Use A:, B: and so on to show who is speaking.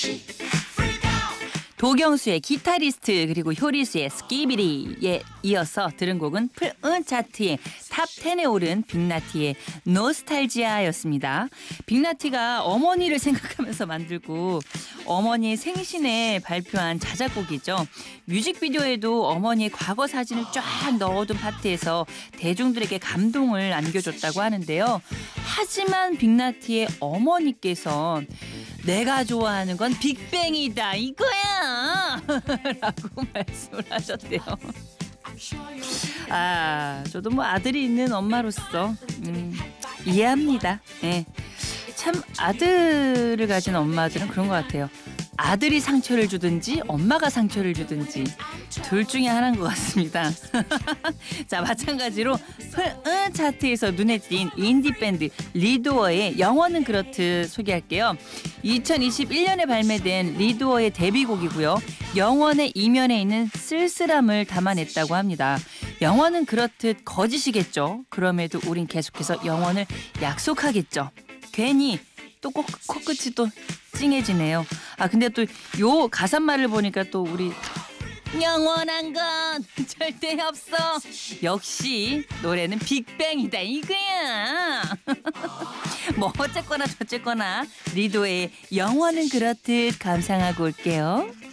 A: 도경수의 기타리스트 그리고 효리수의 스키비리에 이어서 들은 곡은 풀은 차트의 탑 10에 오른 빅나티의 노스탈지아였습니다. 빅나티가 어머니를 생각하면서 만들고 어머니의 생신에 발표한 자작곡이죠. 뮤직비디오에도 어머니의 과거 사진을 쫙 넣어둔 파트에서 대중들에게 감동을 안겨줬다고 하는데요. 하지만 빅나티의 어머니께서 내가 좋아하는 건 빅뱅이다 이거야 라고 말씀을 하셨대요. 저도 뭐 아들이 있는 엄마로서 이해합니다. 네. 참 아들을 가진 엄마들은 그런 것 같아요. 아들이 상처를 주든지 엄마가 상처를 주든지 둘 중에 하나인 것 같습니다. 자, 마찬가지로 차트에서 눈에 띈 인디밴드 리드워의 영원은 그렇듯 소개할게요. 2021년에 발매된 리드워의 데뷔곡이고요. 영원의 이면에 있는 쓸쓸함을 담아냈다고 합니다. 영원은 그렇듯 거짓이겠죠. 그럼에도 우린 계속해서 영원을 약속하겠죠. 괜히 또 코끝이 또 찡해지네요. 근데 또 요 가사말을 보니까 또 우리 영원한 건 절대 없어. 역시 노래는 빅뱅이다 이거야. 뭐 어쨌거나 저쨌거나 리도의 영원은 그렇듯 감상하고 올게요.